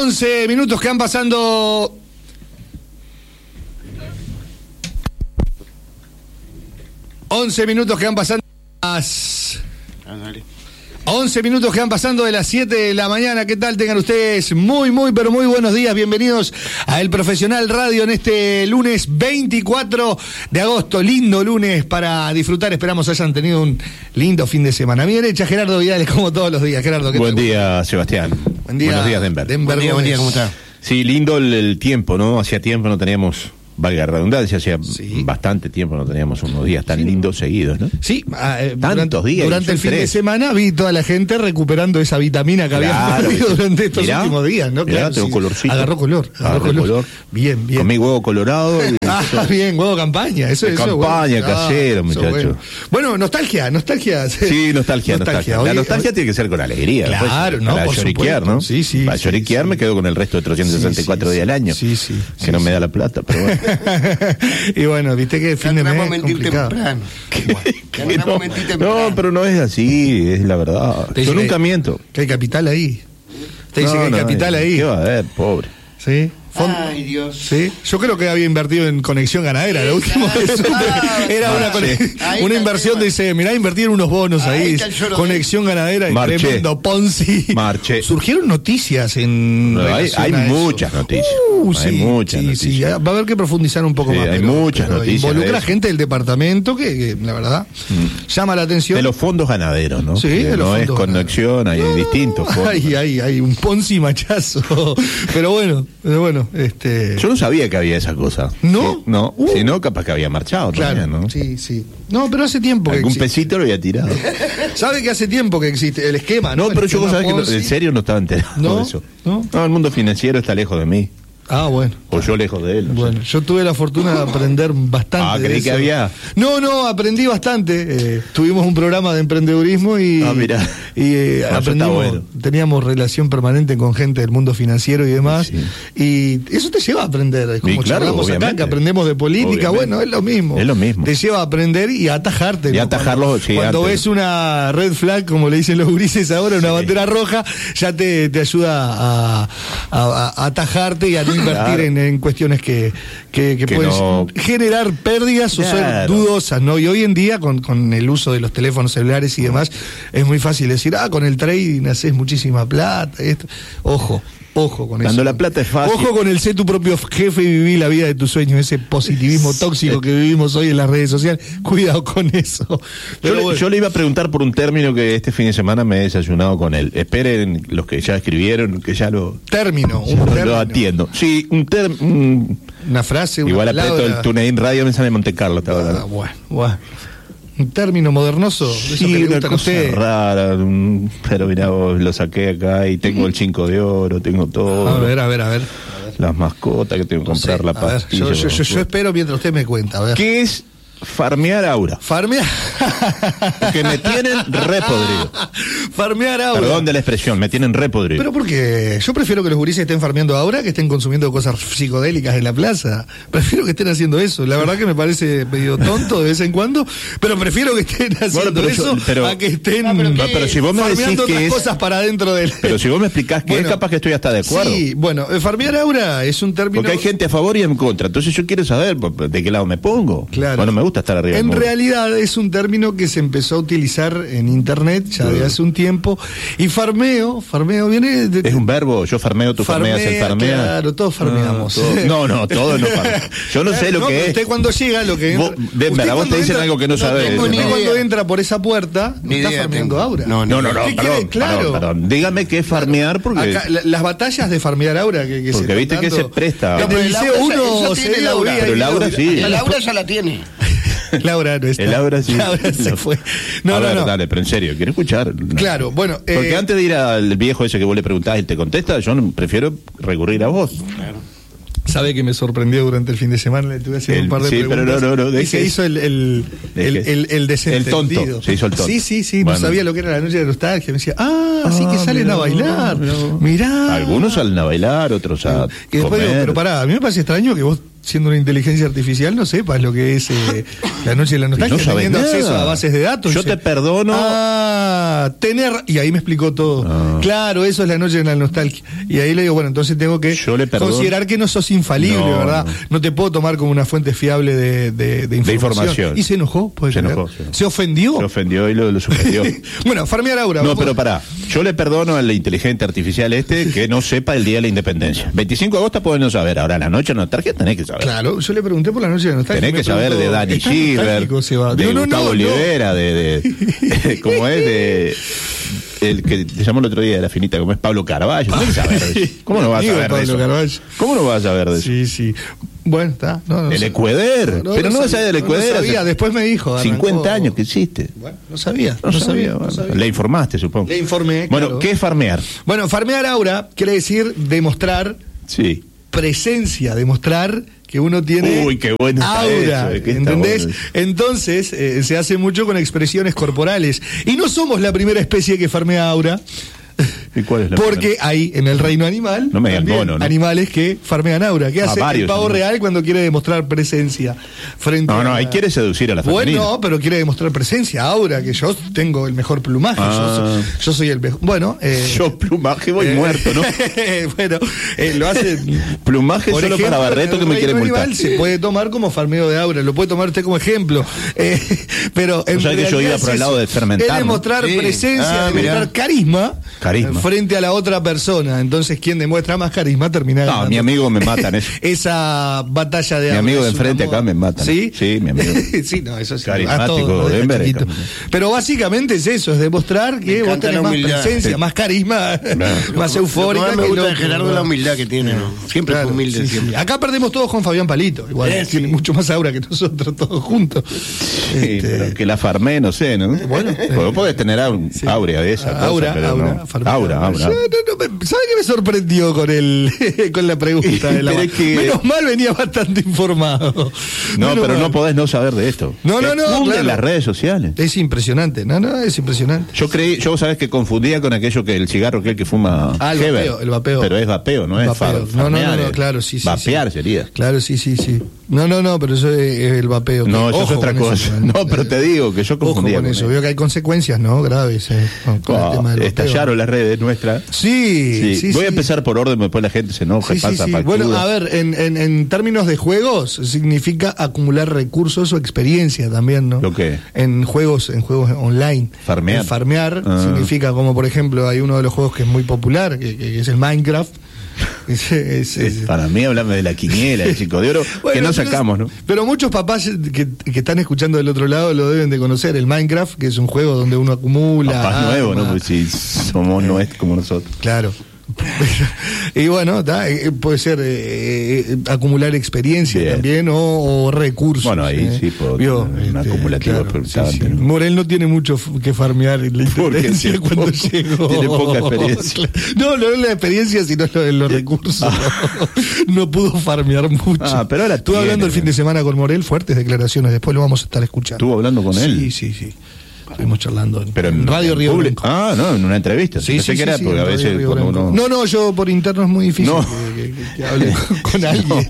11 minutos que han pasando. 11 minutos que han pasando. 11 minutos que han pasando de las 7 de la mañana. ¿Qué tal? Tengan ustedes muy buenos días. Bienvenidos a El Profesional Radio en este lunes 24 de agosto. Lindo lunes para disfrutar. Esperamos hayan tenido un lindo fin de semana. Bien hecha, Gerardo Vidales, como todos los días. Gerardo, ¿qué tal? Buen día, Sebastián. Buen día. Buenos días, Denver. Buen día, ¿cómo está? Sí, lindo el tiempo, ¿no? Hacía tiempo no teníamos... Valga la redundancia, hacía bastante tiempo no teníamos unos días tan lindos seguidos, ¿no? Sí, tantos días. Durante el fin de semana vi toda la gente recuperando esa vitamina que había perdido durante estos últimos días, ¿no? Mirá, tengo colorcito. Agarró color. Bien. Comí huevo colorado. Bien, huevo campaña. Eso campaña, casero, muchacho. Bueno, nostalgia. Sí, nostalgia. La nostalgia tiene que ser con alegría. Claro, ¿no? Para lloriquear, ¿no? Sí. Para lloriquear me quedo con el resto de 364 días al año. Sí. Que no me da la plata, pero bueno. Y bueno, viste que el fin de mes es complicado. No, pero no es así, es la verdad. Yo nunca miento. Que hay capital ahí. Te dice que hay capital ahí. ¿Qué va a haber, pobre? Sí. Ay, Dios. Sí, yo creo que había invertido en Conexión Ganadera. Lo último era una inversión, dice, mirá, invertir unos bonos ahí. Conexión Ganadera y tremendo Ponzi. Surgieron noticias en hay muchas noticias. Hay muchas noticias. Sí, va a haber que profundizar un poco más. Hay muchas noticias. Involucra gente del departamento que la verdad llama la atención. De los fondos ganaderos, ¿no? Sí, de los fondos. No es Conexión, hay distintos fondos. Hay un Ponzi machazo. Pero bueno. Yo no sabía que había esa cosa. ¿No? No. Si no, capaz que había marchado. Claro, también, ¿no? Sí. No, pero hace tiempo que algún existe. Pesito lo había tirado. ¿Sabe que hace tiempo que existe el esquema? No, pero yo vos sabés que en serio no estaba enterado de eso. No, el mundo financiero está lejos de mí. Ah, bueno. O yo lejos de él. Bueno, yo tuve la fortuna de aprender bastante. Creí que había. No, aprendí bastante. Tuvimos un programa de emprendedurismo y aprendimos. Bueno. Teníamos relación permanente con gente del mundo financiero y demás. Sí. Y eso te lleva a aprender. Es como charlamos acá, que aprendemos de política. Obviamente. Bueno, es lo mismo. Te lleva a aprender y a atajarte. Y atajarlo. Cuando ves una red flag, como le dicen los gurises ahora, una bandera roja, ya te ayuda a atajarte y a invertir en cuestiones que pueden generar pérdidas o ser dudosas, ¿no? Y hoy en día, con el uso de los teléfonos celulares y demás, es muy fácil decir, con el trading haces muchísima plata. Ojo con eso. Cuando la plata es fácil. Ojo con el ser tu propio jefe y vivir la vida de tus sueños, ese positivismo tóxico que vivimos hoy en las redes sociales. Cuidado con eso. Yo le iba a preguntar por un término que este fin de semana me he desayunado con él. Esperen los que ya escribieron, que ya lo... Lo atiendo. Sí, una frase, una igual palabra. aprieto el TuneIn Radio, me sale Monte Carlo. Bueno. Un término modernoso, eso que le gusta a usted. Rara, pero mirá, lo saqué acá y tengo el 5 de oro, tengo todo. A ver. Las mascotas que tengo que comprar, la pastilla. Yo espero mientras usted me cuenta. A ver. ¿Qué es farmear aura? Farmear. Que me tienen repodrido. Farmear aura. Perdón de la expresión, me tienen repodrido. Pero ¿por qué? Yo prefiero que los gurises estén farmeando aura que estén consumiendo cosas psicodélicas en la plaza. Prefiero que estén haciendo eso. La verdad que me parece medio tonto de vez en cuando, pero prefiero que estén haciendo eso a que estén pero si vos me decís otras que cosas para dentro del... Pero si vos me explicás que es, capaz que estoy hasta de acuerdo. Sí, bueno, farmear aura es un término... Porque hay gente a favor y en contra. Entonces yo quiero saber de qué lado me pongo. Claro. Bueno, me gusta estar arriba. En realidad es un término que se empezó a utilizar en internet ya de hace un tiempo. Y farmeo viene de... Es un verbo, yo farmeo, tú farmeas, él farmea. Claro, todos farmeamos. Todos no farmeamos. Yo no sé lo que es. Usted cuando llega, lo que entra... Vos te dicen algo que no sabés. Usted cuando entra por esa puerta, está farmeando aura. No, perdón. Dígame qué es farmear, porque... Acá, las batallas de farmear aura que porque viste que se presta. En el liceo uno se la aura. Pero Laura sí. La aura ya la tiene. Laura no está. El Laura sí. Laura se fue. No. Dale, pero en serio, quiero escuchar. Claro, bueno. Porque antes de ir al viejo ese que vos le preguntás y te contesta, yo prefiero recurrir a vos. Claro. Sabe que me sorprendió durante el fin de semana, le tuve haciendo un par de preguntas. Pero no. Y se hizo el desentendido. El tonto, se hizo el tonto. Sí, bueno. No sabía lo que era la noche de nostalgia. Me decía, así que salen a bailar. Mirá. Algunos salen a bailar, otros a y después digo, pero pará, a mí me parece extraño que vos, siendo una inteligencia artificial, no sepas lo que es la noche de la nostalgia, no teniendo nada. acceso a bases de datos. Yo te perdono. llama tener, y ahí me explicó todo. Claro, eso es la noche de la nostalgia. Y ahí le digo, bueno, entonces tengo que considerar que no sos infalible, ¿verdad? No te puedo tomar como una fuente fiable de información. Y se enojó, ¿puedes creer? ¿Se ofendió? Se ofendió y lo suspendió. Bueno, farmear Aura. No, pero pará. Yo le perdono al inteligente artificial que no sepa el día de la independencia. 25 de agosto pueden no saber. Ahora, la noche de la nostalgia tenés que saber. Claro, yo le pregunté por la noche de la nostalgia. Tenés que saber de Dani Schiller, de Gustavo Olivera, ¿cómo es? El que te llamó el otro día de la finita, como es Pablo Carballo. ¿Cómo no vas a saber de eso? Carballo. ¿Cómo no vas a saber de eso? Sí. Bueno, está. El Ecueder. Pero no sabía del Ecueder. No sabía, después me dijo. 50 años que existe. Bueno, no sabía. Le informaste, supongo. Le informé. Bueno, claro. ¿qué es farmear? Bueno, farmear Aura quiere decir demostrar presencia, demostrar que uno tiene aura, ¿entendés? Bueno. Entonces, se hace mucho con expresiones corporales. Y no somos la primera especie que farmea aura. ¿Y cuál es la Porque hay en el reino animal animales que farmean aura. ¿Qué hace el pavo real cuando quiere demostrar presencia? Ahí quiere seducir a la femenina. Bueno, pero quiere demostrar presencia, aura, que yo tengo el mejor plumaje. Yo soy el mejor. Bueno, yo plumaje voy muerto, ¿no? Bueno, lo hace. Plumaje solo ejemplo, para Barreto que me quiere multar. Se puede tomar como farmeo de aura, lo puede tomar usted como ejemplo. Pero en realidad que yo iba por el lado de fermentar. Es demostrar presencia, demostrar carisma frente a la otra persona. Entonces, quien demuestra más carisma termina ganando. No, mi amigo me matan eso. Esa batalla de mi amigo de enfrente acá me matan. ¿Sí? Sí, mi amigo. Sí, no, eso sí. Carismático, pero básicamente es eso, es demostrar que vos tenés más presencia, más carisma, más eufórica. Me gusta de Gerardo la humildad que tiene, ¿no? Siempre es humilde. Sí. Acá perdemos todos con Fabián Palito. Igual tiene mucho más aura que nosotros todos juntos. Sí, pero que la farmé, no sé, ¿no? Bueno. Vos podés tener aurea de esa Aura. ¿Sabe qué me sorprendió con la pregunta de la Menos mal venía bastante informado. No podés no saber de esto. No, en las redes sociales. Es impresionante. Es impresionante. Yo sabes que confundía con aquello que el cigarro que fuma el vapeo. Pero es vapeo, no es farmear. No, claro, sí. Vapear sería. Claro, sí. No, pero eso es el vapeo. No, eso es otra cosa. Pero te digo que yo confundía con eso. Veo que hay consecuencias, ¿no? Graves. Con el tema del estallaron las redes nuestras. Sí. Voy a empezar por orden, después la gente se enoja y pasa factura. Bueno, a ver, en términos de juegos, significa acumular recursos o experiencia también, ¿no? ¿Lo qué? En juegos online. Farmear. Farmear significa, como por ejemplo, hay uno de los juegos que es muy popular, que es el Minecraft. Para mí, hablame de la quiniela, el chico de oro, que no sacamos, ¿no? Pero muchos papás que están escuchando del otro lado lo deben de conocer, el Minecraft, que es un juego donde uno acumula. Papás nuevos, ¿no? Pues si somos no es como nosotros. Claro. Y bueno, puede ser acumular experiencia también o recursos. Bueno, ahí sí puedo un acumulativo. Claro, sí. Morel no tiene mucho que farmear en la intendencia cuando llegó. Tiene poca experiencia. No la experiencia, sino los recursos. No pudo farmear mucho. Pero ahora estuve hablando el fin de semana con Morel, fuertes declaraciones, después lo vamos a estar escuchando. ¿Estuvo hablando con él? Sí. Estuvimos charlando pero en Radio Río Blanco. En una entrevista. Pensé que era porque a veces cuando uno... No, yo por interno es muy difícil que hable con alguien.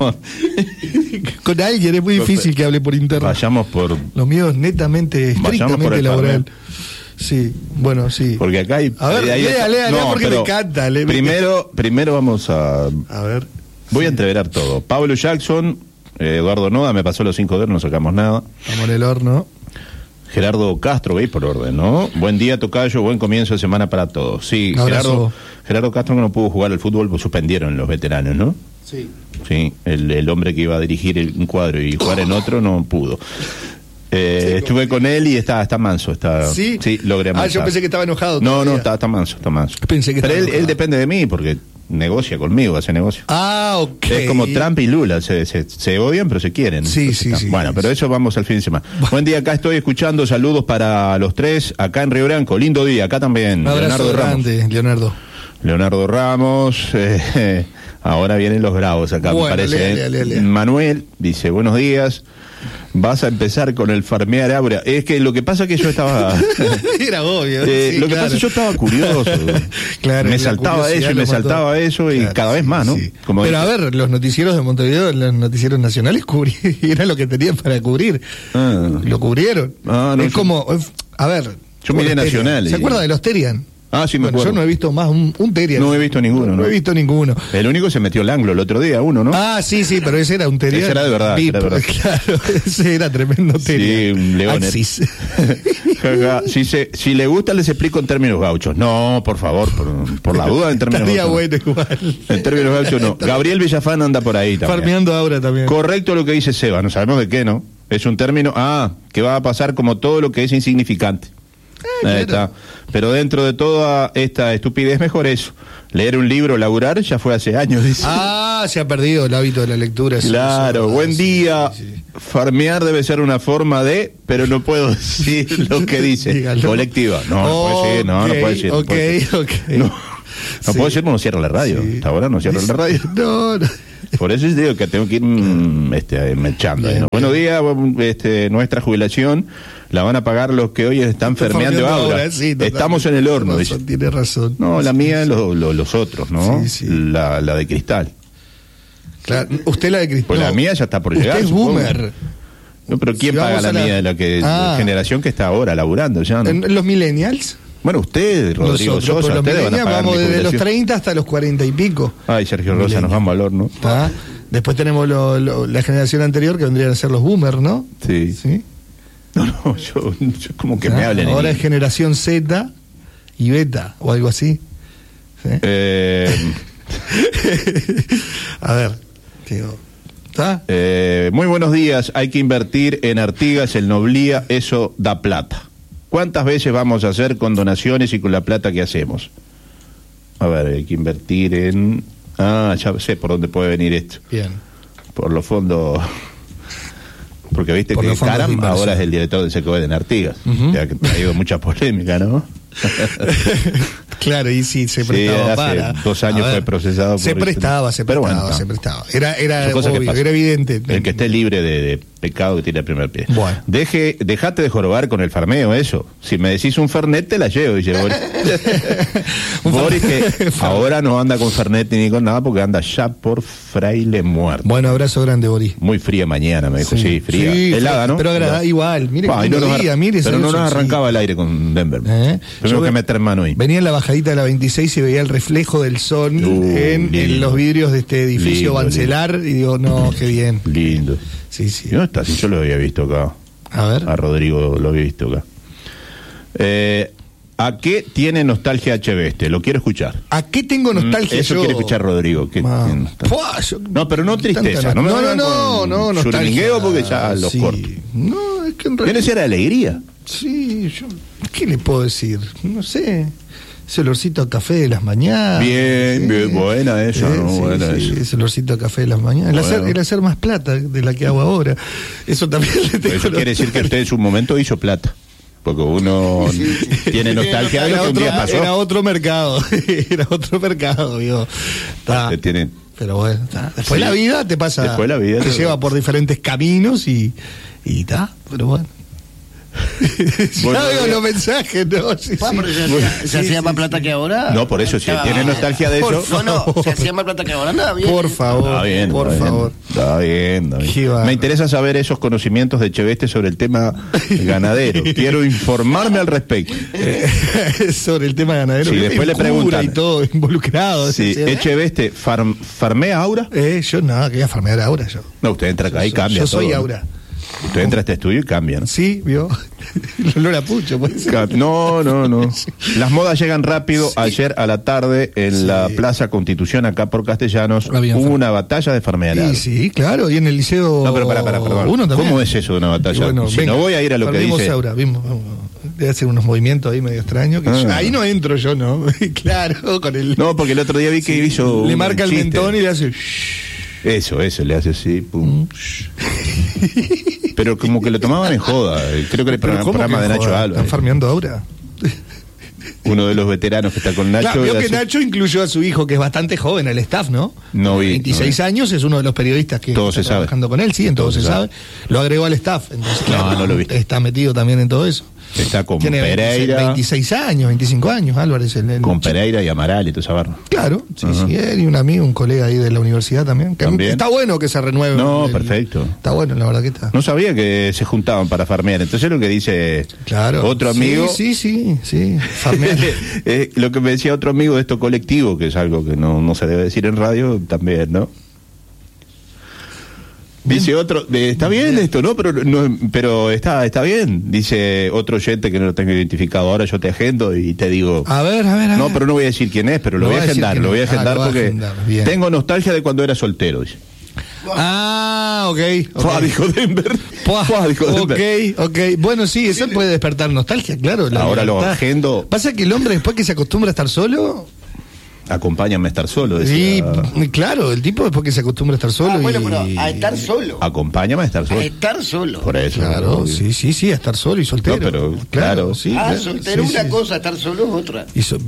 Con alguien es muy difícil que hable por interno. Vayamos por... Lo mío es netamente, estrictamente laboral. Sí, bueno, sí. Porque acá hay... A ver, lea, porque me encanta. Primero vamos a... A ver. Voy a entreverar todo. Pablo Jackson, Eduardo Noda, me pasó los 5 dedos, no sacamos nada. Vamos en el horno. Gerardo Castro, veis por orden, ¿no? Buen día, tocayo, buen comienzo de semana para todos. Sí, Gerardo Castro no pudo jugar al fútbol, pues suspendieron los veteranos, ¿no? Sí. Sí, el hombre que iba a dirigir un cuadro y jugar en otro no pudo. Estuve con él y está manso. ¿Sí? Sí, logré amansar. Yo pensé que estaba enojado. No, está manso. Pensé que pero él depende de mí porque negocia conmigo, hace negocio. Ok. Es como Trump y Lula, se odian pero se quieren. Sí. Bueno, pero eso vamos al fin de semana. Buen día, acá estoy escuchando, saludos para los tres, acá en Río Branco, lindo día, acá también. Un abrazo grande, Leonardo Ramos, ahora vienen los bravos acá, me parece. Lea. Manuel dice, buenos días. Vas a empezar con el farmear aura. Es que lo que pasa es que yo estaba... Era obvio. Lo que pasa es que yo estaba curioso. Me saltaba eso y cada vez más, ¿no? Sí. Pero a ver, los noticieros de Montevideo, los noticieros nacionales era lo que tenían para cubrir. Lo cubrieron. Es como... A ver... Yo miré Nacional. ¿Se acuerda de los Terian? Ah, sí, me acuerdo. Yo no he visto más un Terian. No he visto ninguno. No he visto ninguno. El único se metió el ángulo el otro día, uno, ¿no? Ah, sí, pero ese era un Terian. Ese era de verdad. Era de verdad. Claro, ese era tremendo Terian. Sí, un león. Si le gusta, les explico en términos gauchos. No, por favor, por la duda, en términos Estaría gauchos. Bueno igual. En términos gauchos no. Gabriel Villafán anda por ahí también. Farmeando ahora también. Correcto lo que dice Seba, no sabemos de qué, ¿no? Es un término, que va a pasar como todo lo que es insignificante. Ahí está. Pero dentro de toda esta estupidez, mejor eso. Leer un libro, laburar, ya fue hace años, dice. Se ha perdido el hábito de la lectura. Claro, buen día. Sí. Farmear debe ser una forma de, pero no puedo decir lo que dice. Dígalo. Colectiva. No puede ser, no puede ser. No puedo decir, no cierro la radio. Sí. Hasta ahora no cierro la radio. No. Por eso yo digo que tengo que ir mechando. ¿No? Buenos días, nuestra jubilación la van a pagar los que hoy están farmeando ahora. Sí, estamos en el horno. Tiene razón. No, la mía, los otros, ¿no? Sí. La de cristal. Claro, usted la de cristal. Pues la mía ya está por llegar. Usted es boomer. No, pero ¿quién paga la mía de la generación que está ahora laburando? Ya, ¿no? ¿Los millennials? Bueno, usted, Rodrigo Sosa, ustedes van a pagar vamos desde los 30 hasta los 40 y pico. Ay, Sergio Rosa, nos vamos al horno. Después tenemos la generación anterior que vendrían a ser los boomers, ¿no? Sí. No, yo como que me hablen. Ahora es generación Z y beta, o algo así. ¿Sí? A ver, digo, ¿está? Muy buenos días, hay que invertir en Artigas, el Noblía, eso da plata. ¿Cuántas veces vamos a hacer con donaciones y con la plata que hacemos? A ver, hay que invertir en... ya sé por dónde puede venir esto. Bien. Por los fondos... Porque viste que Caram ahora es el director del SECOED en Artigas. Que ha traído mucha polémica, ¿no? Claro, y sí, se prestaba hace 2 años fue procesado. Se prestaba. Era obvio, era evidente. El que esté libre de pecado que tiene el primer pie. Bueno. Dejate de jorobar con el farmeo, eso. Si me decís un Fernet, te la llevo, dice Boris. Boris que ahora no anda con Fernet ni con nada porque anda ya por Fraile Muerto. Bueno, abrazo grande, Boris. Muy fría mañana, me dijo. Sí, fría. Helada, ¿no? Pero agradable, igual. Mire, pero no nos arrancaba el aire con Denver. Tengo que meter mano ahí. Venía en la bajadita de la 26 y veía el reflejo del sol en los vidrios de este edificio Bancelar y digo, no, qué bien. Lindo. Sí. No está, si yo lo había visto acá. A ver. A Rodrigo lo había visto acá. ¿A qué tiene nostalgia HB? Lo quiero escuchar. ¿A qué tengo nostalgia eso yo? Quiere escuchar Rodrigo. No, pero no tristeza. No, nostalgia. Porque ya los corto. No, es que en realidad... Tiene que ser alegría. Sí, ¿qué le puedo decir? No sé. Ese olorcito a café de las mañanas. Bien, buena esa, ¿no? Buena esa. Ese olorcito a café de las mañanas. El hacer más plata de la que hago ahora. Eso también le tengo. Eso quiere decir que usted en su momento hizo plata. Porque uno tiene nostalgia de lo que un día pasó. Era otro mercado. Digo. Pero bueno, después la vida te pasa. Después la vida te lleva por diferentes caminos y está. Pero bueno. Ya veo los mensajes, ¿no? ¿Se hacía más plata que ahora? No, por eso, si tiene nostalgia de eso. ¿Se hacía más plata que ahora? Nada, bien. Por favor. Está bien. Me interesa saber esos conocimientos de Echeveste sobre el tema ganadero. Quiero informarme al respecto. Sobre el tema ganadero. Sí, después le preguntan. Y todo involucrado. Sí, Echeveste, ¿farmea Aura? Yo nada, quería farmear Aura yo. No, usted entra acá y cambia. Yo soy todo, Aura. Usted entra a este estudio y cambia, ¿no? Sí, vio. El olor a pucho, pues. No. Las modas llegan rápido. Sí. Ayer a la tarde en la Plaza Constitución, acá por Castellanos, hubo una batalla de farmear. Sí, claro, y en el liceo. No, pero para. ¿Cómo es eso de una batalla? Bueno, si no voy a ir a lo que dice. Ahora, vamos. Debe hacer unos movimientos ahí medio extraños. Ahí no entro yo, ¿no? Claro, con el. No, porque el otro día vi que hizo. Le marca el mentón y le hace. Eso, le hace así, pum. Pero como que lo tomaban en joda. Creo que era el programa de Nacho Álvarez. ¿Están farmeando ahora? Uno de los veteranos que está con Nacho. Claro, vio que Nacho incluyó a su hijo, que es bastante joven, al staff, ¿no? No vi. 26 años, es uno de los periodistas que todo está trabajando con él, sí, en todo se sabe. Lo agregó al staff, entonces no lo vi. Está metido también en todo eso. Está con Tiene Pereira. 26 años, 25 años, Álvarez. Con Pereira y Amaral y toda esa barra. Claro, sí, él y un amigo, un colega ahí de la universidad también. Está bueno que se renueve. No, perfecto. Está bueno, la verdad que está. No sabía que se juntaban para farmear. Entonces lo que dice otro amigo. Sí, farmear. Lo que me decía otro amigo de esto colectivo, que es algo que no se debe decir en radio, también, ¿no? Dice otro, está bien esto, ¿no? Pero está bien. Dice otro oyente que no lo tengo identificado. Ahora yo te agendo y te digo. A ver. No, pero no voy a decir quién es, pero lo voy a agendar. Lo voy a agendar porque tengo nostalgia de cuando era soltero, dice. Ok. Dijo Denver. Ok. Bueno, sí, eso puede despertar nostalgia, claro. Ahora lo agendo. Pasa que el hombre, después que se acostumbra a estar solo. Acompáñame a estar solo, decía. Sí, claro, el tipo después que se acostumbra a estar solo. Bueno, pero a estar solo. Acompáñame a estar solo. A estar solo. Por eso. Claro, sí, a estar solo y soltero. No, pero, claro. Sí, soltero una cosa, estar solo es otra.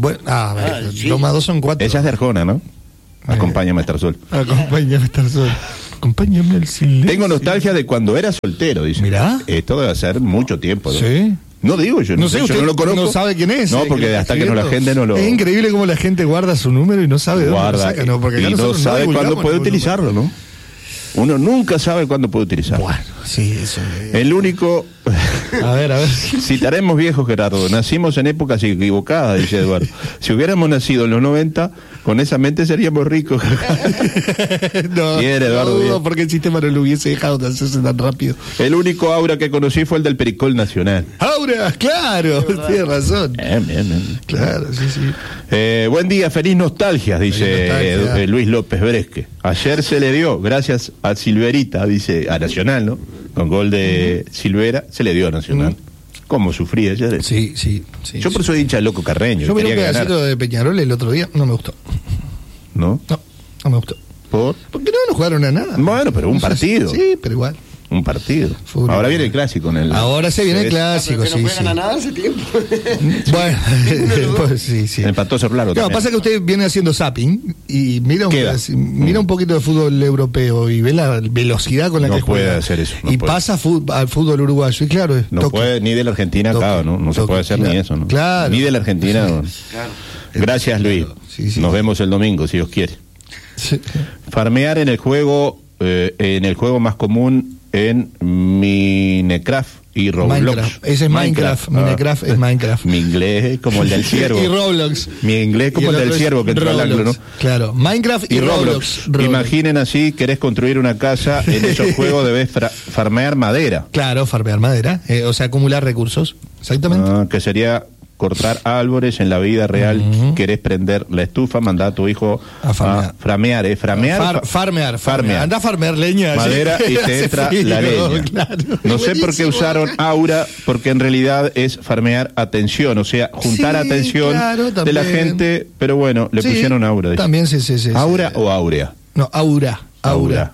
Dos más dos son 4. Esa es de Arjona, ¿no? Acompáñame a estar solo. Acompáñame a estar solo. Acompáñame al silencio. Tengo nostalgia de cuando era soltero, dice. Mirá. Esto debe ser mucho tiempo, ¿no? Sí. No digo yo, no sé, usted yo no lo conozco. No sabe quién es. No, porque hasta que no la gente no lo. Es increíble cómo la gente guarda su número y no sabe dónde lo saca, ¿no? Porque y no sabe cuándo puede utilizarlo, ¿no? Uno nunca sabe cuándo puede utilizarlo. Bueno, sí, eso. El único. A ver. Citaremos viejos, Gerardo. Nacimos en épocas equivocadas, dice Eduardo. Si hubiéramos nacido en los 90, con esa mente seríamos ricos. Bien, Eduardo. No, porque el sistema no lo hubiese dejado de hacerse tan rápido. El único Aura que conocí fue el del Pericol Nacional. ¡Aura! ¡Claro! Tienes razón. Bien. Claro, sí. Buen día, feliz nostalgia, dice Luis López Bresque. Ayer se le dio, gracias a Silverita, dice, a Nacional, ¿no? Con gol de Silvera, se le dio a Nacional. ¿Cómo sufrí ayer? Sí. Yo por eso soy hincha loco Carreño. Yo vi un pedacito de Peñarol el otro día, no me gustó. ¿No? No me gustó. ¿Por? Porque no jugaron a nada. Bueno, pero un partido. Sí, pero igual. Un partido. Ahora viene el clásico. Ahora se viene el clásico, sí. No juegan a nada hace tiempo. Bueno, pues sí. Empató Cerraro. No, pasa que usted viene haciendo zapping y mira un poquito de fútbol europeo y ve la velocidad con la que juega. No puede hacer eso. Y pasa al fútbol uruguayo. Y claro, no puede ni de la Argentina acá, ¿no? Se puede hacer ni eso, ¿no? Claro. Ni de la Argentina. Claro. Gracias, Luis. Nos vemos el domingo, si Dios quiere. Sí. Farmear en el juego más común en Minecraft y Roblox. Minecraft. Ese es Minecraft. Minecraft es Minecraft. Mi inglés es como el del ciervo. Y Roblox. Mi inglés como el del ciervo que entró al ángulo, ¿no? Claro. Minecraft y Roblox. Imaginen así, querés construir una casa, en esos juegos debes farmear madera. Claro, farmear madera. O sea, acumular recursos. Exactamente. Que sería cortar árboles en la vida real. Querés prender la estufa, mandá a tu hijo a farmear. Farmear. Anda a farmear leña. Madera y te entra la leña. Claro. No sé por qué usaron aura, porque en realidad es farmear atención, o sea, juntar atención de la gente, pero bueno, le pusieron aura. Dice. También sí. ¿Aura o áurea? No, aura. El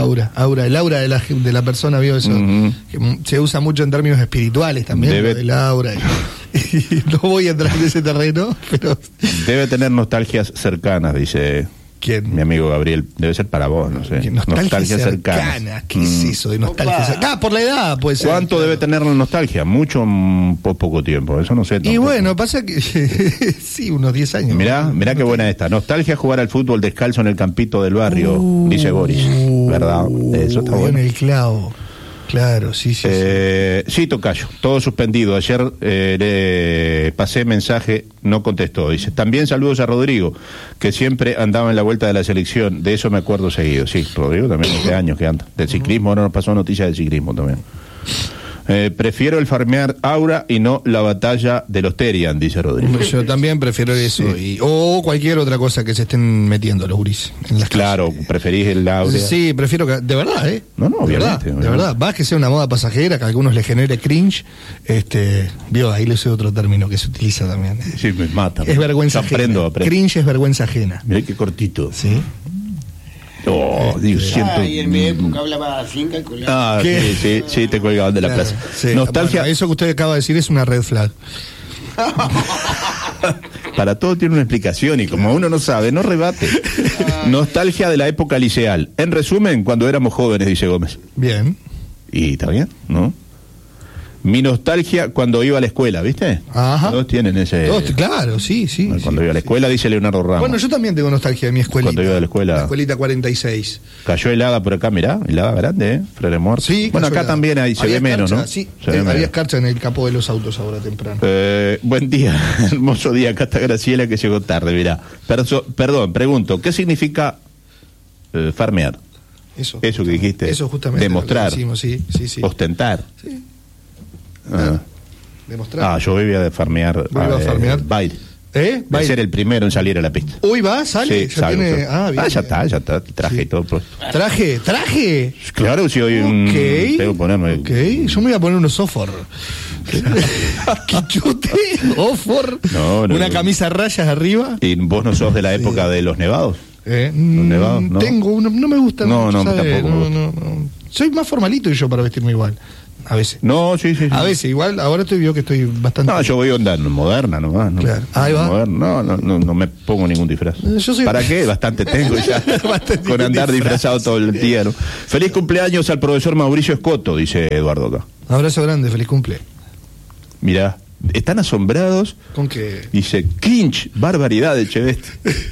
aura de la persona, vio eso, que se usa mucho en términos espirituales también, el aura. Y no voy a entrar en ese terreno, pero debe tener nostalgias cercanas, dice. ¿Quién? Mi amigo Gabriel, debe ser para vos, no sé. Nostalgia cercana. ¿Qué es eso de nostalgia cercana? Por la edad, pues. ¿Cuánto debe tener la nostalgia? Mucho, poco tiempo, eso no sé. Y bueno, pasa que sí, unos 10 años. Mirá qué buena esta. Nostalgia jugar al fútbol descalzo en el campito del barrio, dice Boris. ¿Verdad? Eso está bueno. En el clavo. Claro, sí. Sí, tocayo, todo suspendido. Ayer le pasé mensaje, no contestó. Dice, también saludos a Rodrigo, que siempre andaba en la vuelta de la selección. De eso me acuerdo seguido. Sí, Rodrigo también hace años que anda. Del ciclismo, ahora nos pasó noticia del ciclismo también. Prefiero el farmear aura y no la batalla de los Terian, dice Rodrigo. Yo también prefiero eso. O cualquier otra cosa que se estén metiendo los guris en las claro, casas. preferís el aura. Sí, prefiero que, de verdad, No, obviamente. De verdad, vas que sea una moda pasajera, que a algunos les genere cringe, vio, ahí le sé otro término que se utiliza también. Sí, me mata. Es vergüenza ajena. Aprendo. Cringe es vergüenza ajena. Mirá qué cortito. Sí. Y en mi época hablaba sin calcular. Sí, te colgaban de la plaza. Sí. Nostalgia. Bueno, eso que usted acaba de decir es una red flag. Para todo tiene una explicación y como uno no sabe, no rebate. Nostalgia de la época liceal. En resumen, cuando éramos jóvenes, dice Gómez. Bien. Y está bien, ¿no? Mi nostalgia cuando iba a la escuela, ¿viste? Ajá. Todos tienen ese... Claro, sí. Cuando iba a la escuela, dice Leonardo Ramos. Bueno, yo también tengo nostalgia de mi escuelita. Cuando iba a la escuela. La escuelita 46. Cayó helada por acá, mirá, helada grande, Frere Muerto. Sí, bueno, acá helada. también se ve menos, ¿no? Sí, Se ve había menos. escarcha en el capó de los autos ahora temprano. Buen día, hermoso día. Acá está Graciela que llegó tarde, mirá. Perdón, pregunto, ¿qué significa farmear? Eso que dijiste. Eso justamente. Demostrar. Decimos, sí. Ostentar. Sí. Demostrar. yo vivía de farmear. Baile. ¿Eh? Va a ser el primero en salir a la pista. Hoy va, sale. Sí, salgo, tiene... bien. Ya está. Traje y todo. ¿Traje? Claro, si hoy tengo que ponerme. Ok, yo me voy a poner unos Ofor. Quichute, Ofor. No. Una camisa a rayas arriba. ¿Y vos no sos de la época de los nevados? Nevados, ¿no? Tengo uno, no me gusta. No, ¿sabes? tampoco. No. Soy más formalito yo para vestirme igual. A veces. No, sí. A veces, igual, ahora veo que estoy bastante... No, yo voy a andar moderna nomás. ¿no? Claro. Ahí va. Moderna. No me pongo ningún disfraz. ¿Para qué? Bastante tengo ya. Con andar disfrazado todo el día, ¿no? Feliz cumpleaños al profesor Mauricio Escoto, dice Eduardo acá. Abrazo grande, feliz cumple. Mirá, están asombrados. ¿Con qué? Dice, cringe, barbaridad de Cheveste.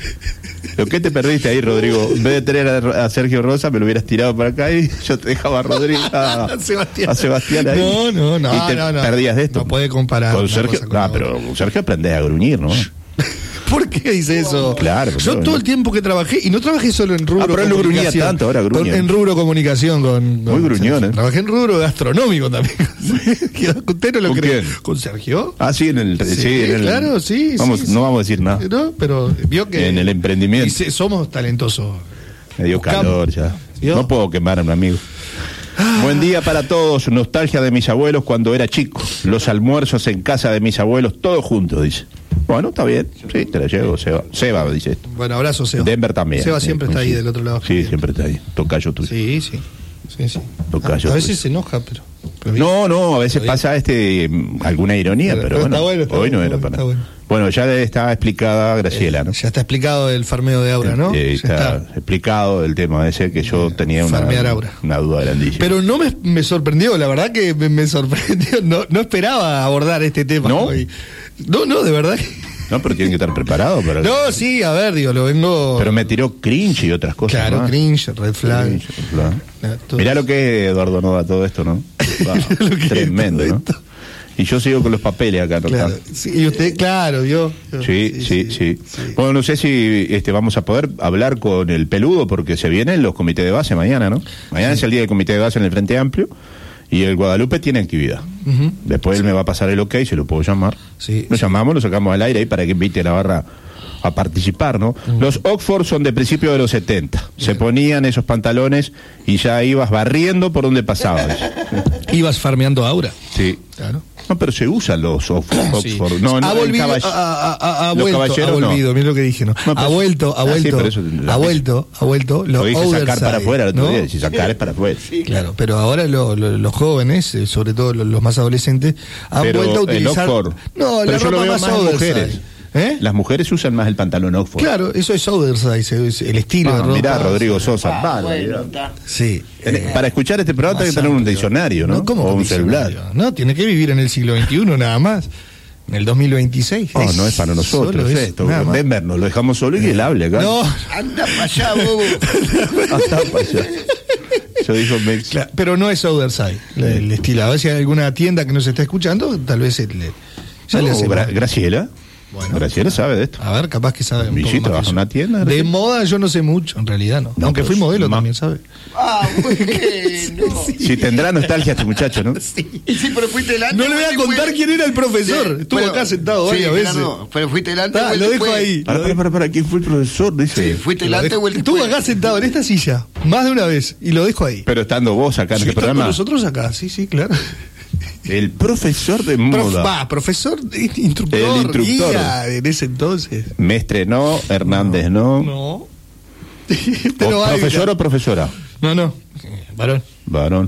¿Lo que te perdiste ahí, Rodrigo? En vez de tener a Sergio Rosa, me lo hubieras tirado para acá y yo te dejaba a Rodrigo, a Sebastián ahí. No. Y te perdías de esto. No puede comparar. Con Sergio, pero con Sergio aprendés a gruñir, ¿no? ¿Por qué dice eso? Claro. Yo todo el tiempo que trabajé, y no trabajé solo en rubro pero él no gruñía tanto, ahora gruñe. En rubro comunicación con muy gruñón, Trabajé en rubro gastronómico también. ¿Usted no lo cree? ¿Quién? ¿Con Sergio? Sí, en el... Claro, sí. No vamos a decir nada. No, pero vio que... En el emprendimiento. Somos talentosos. Me dio calor ya. ¿Vio? No puedo quemar a un amigo. Buen día para todos. Nostalgia de mis abuelos cuando era chico. Los almuerzos en casa de mis abuelos, todos juntos, dice. Bueno, está bien. Sí, te la llevo, Seba dice esto. Bueno, abrazo, Seba. Denver también. Seba siempre está ahí del otro lado. Sí, siempre está ahí. Tocayo tuyo. Sí. Tocayo a veces se enoja, pero no, a veces pasa alguna ironía, pero bueno, hoy no era para nada. Bueno, ya está explicada Graciela, ¿no? Ya está explicado el farmeo de Aura, ¿no? Está explicado el tema ese que yo tenía una duda grandísima. Pero no me sorprendió, la verdad que me sorprendió. No esperaba abordar este tema. ¿No? Hoy. No, de verdad. No, pero tienen que estar preparados para... No, sí, a ver, lo vengo... Pero me tiró cringe y otras cosas. Claro, ¿no? Cringe, red flag. Mirá lo que es Eduardo Nova todo esto, ¿no? Tremendo, ¿no? Y yo sigo con los papeles acá, ¿no? Claro, sí, y usted, claro, yo. Sí. Bueno, no sé si vamos a poder hablar con el peludo porque se vienen los comités de base mañana, ¿no? Mañana es el día del comité de base en el Frente Amplio y el Guadalupe tiene actividad. Después él me va a pasar el ok, si lo puedo llamar. Lo llamamos, lo sacamos al aire ahí para que invite a la barra a participar, ¿no? Los Oxford son de principios de los 70. Se ponían esos pantalones y ya ibas barriendo por donde pasabas. Ibas farmeando Aura. Sí. Claro. No, pero se usan los Oxford. Sí. No, ha volvido, mira lo que dije, ¿no? Ha vuelto. Ha vuelto. Lo dice sacar para afuera el otro día, si sacar es para afuera. Sí, claro, pero ahora los jóvenes, sobre todo los más adolescentes, han vuelto a utilizar... No, la ropa más mujeres. Las mujeres usan más el pantalón Oxford. Claro, eso es oversize, es el estilo de ropa. Mirá, Rodrigo Sosa. Sí. Para escuchar este programa hay que tener un diccionario, ¿no? O un celular. No, tiene que vivir en el siglo XXI nada más. En el 2026. No es para nosotros esto. Denver nos lo dejamos solo y él hable acá. No. Anda para allá, bobo. Anda para allá. Yo digo claro, pero no es oversize el estilo. A ver si hay alguna tienda que nos está escuchando, tal vez le hace Graciela. Bueno, Graciela sabe de esto. A ver, capaz que sabe un poco más trabaja en una tienda. De moda yo no sé mucho, en realidad no. Aunque fui modelo también, ¿sabe? Bueno. Si tendrá nostalgia este muchacho, ¿no? Sí, pero fuiste delante. No le voy a contar quién era el profesor. Estuvo acá sentado varias veces. Pero fuiste delante. Lo dejo ahí. Para, ¿quién fue el profesor? Dice. Sí, fuiste delante o el Estuvo acá sentado en esta silla, más de una vez, y lo dejo ahí. Pero estando vos acá en este programa. Nosotros acá, sí, claro. El profesor de moda. Profesor, instructor. El instructor. Guía, en ese entonces. Mestre no, Hernández no. Pero ¿profesor o profesora? No. Varón.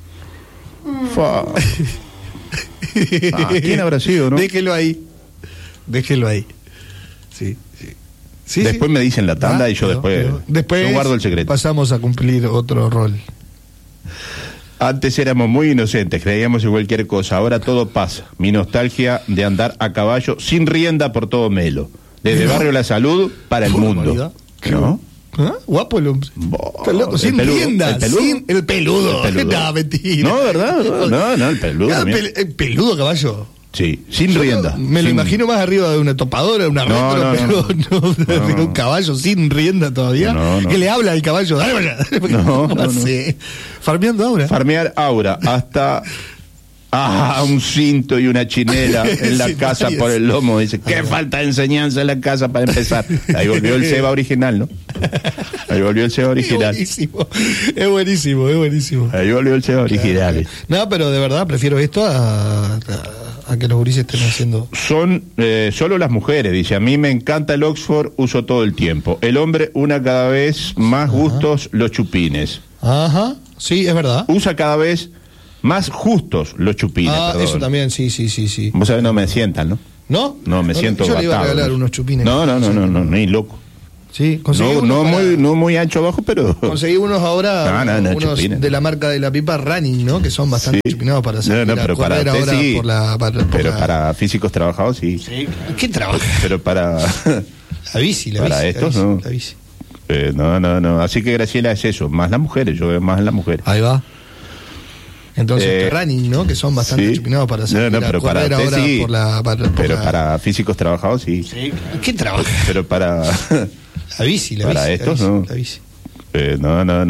¿Quién habrá sido, no? Déjelo ahí. Sí. Después me dicen la tanda y yo después yo guardo el secreto. Pasamos a cumplir otro rol. Antes éramos muy inocentes, creíamos en cualquier cosa, ahora todo pasa. Mi nostalgia de andar a caballo sin rienda por todo Melo. Desde Barrio La Salud para el mundo. ¿No? ¿Ah? Guapo el hombre. Está loco, sin rienda. El peludo. No, mentira. No, ¿verdad? No, el peludo. El peludo caballo. Sí, sin rienda. Me lo imagino más arriba de una topadora, una retro, pero no, un caballo sin rienda todavía. Que le habla al caballo. No sé. Farmeando Aura. Farmear Aura hasta un cinto y una chinela en la casa por el lomo. Dice, qué falta de enseñanza en la casa para empezar. Ahí volvió el Seba original, ¿no? Ahí volvió el Seba original. Es buenísimo. Ahí volvió el Seba original. No, pero de verdad prefiero esto a que los gurises estén haciendo. Son solo las mujeres, dice. A mí me encanta el Oxford, uso todo el tiempo. El hombre una cada vez más gustos los chupines. Ajá, sí, es verdad. Usa cada vez más justos los chupines. Perdón. Eso también, sí. Vos sabés, no me sientan, ¿no? ¿No? No, me siento yo batado. Yo le iba a regalar unos chupines. No, ni loco. Sí, no muy ancho abajo, pero... Conseguí unos ahora, unos chupines de la marca de la pipa Running, ¿no? Que son bastante chupinados para hacer pero para ahora sí, para físicos trabajados, sí. ¿Qué trabajo? Pero para... La bici. Para estos, no. La bici. No. Así que, Graciela, es eso. Más las mujeres, yo veo más en las mujeres. Ahí va. Entonces, Running, ¿no? Que son bastante chupinados para hacer pero para ahora sí. para físicos trabajados, sí. ¿Qué trabajo? Pero para... La bici. Para estos, no. La bici. No.